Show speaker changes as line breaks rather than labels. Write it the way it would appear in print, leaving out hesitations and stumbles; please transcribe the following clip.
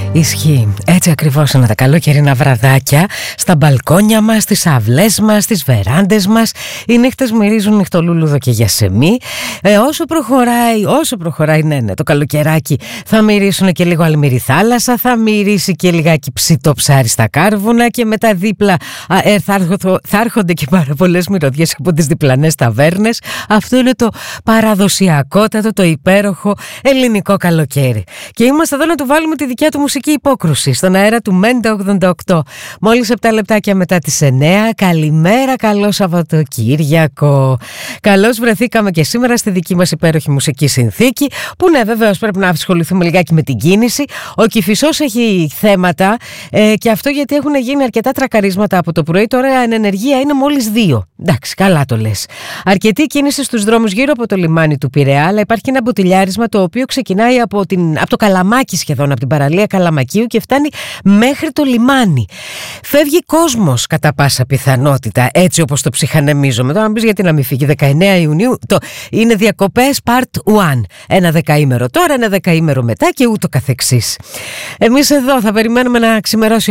Ισχύει. Έτσι ακριβώς είναι τα καλοκαιρινά βραδάκια. Στα μπαλκόνια μας, στις αυλές μας, στις βεράντες μας. Οι νύχτες μυρίζουν νυχτολούλουδο και γιασεμί. Όσο προχωράει ναι, το καλοκαιράκι θα μυρίσουν και λίγο αλμυρή θάλασσα. Θα μυρίσει και λιγάκι ψητό ψάρι στα κάρβουνα. Και μετά δίπλα θα έρχονται και πάρα πολλές μυρωδιές από τις διπλανές ταβέρνες. Αυτό είναι το παραδοσιακότατο, το υπέροχο ελληνικό καλοκαίρι. Και είμαστε εδώ να του βάλουμε τη δικιά του μουσική υπόκρουση στον αέρα του Μέντε 88. Μόλις 7 λεπτάκια μετά τις 9. Καλημέρα, καλό Σαββατοκύριακο. Καλώς βρεθήκαμε και σήμερα στη δική μας υπέροχη μουσική συνθήκη. Που ναι, βεβαίως πρέπει να ασχοληθούμε λιγάκι με την κίνηση. Ο Κηφισός έχει θέματα και αυτό γιατί έχουν γίνει αρκετά τρακαρίσματα από το πρωί. Τώρα εν ενεργεία είναι μόλις 2. Εντάξει, καλά το λες. Αρκετή κίνηση στους δρόμους γύρω από το λιμάνι του Πειραιά, αλλά υπάρχει ένα μποτιλιάρισμα το οποίο ξεκινάει από το Καλαμάκι σχεδόν, από την παραλία Καλαμακίου και φτάνει μέχρι το λιμάνι. Φεύγει κόσμος κατά πάσα πιθανότητα, έτσι όπως το ψυχανεμίζομαι. Τώρα να πεις γιατί να μην φύγει. 19 Ιουνίου είναι διακοπές part 1. Ένα δεκαήμερο τώρα, ένα δεκαήμερο μετά και ούτω καθεξής. Εμείς εδώ θα περιμένουμε να ξημερώσει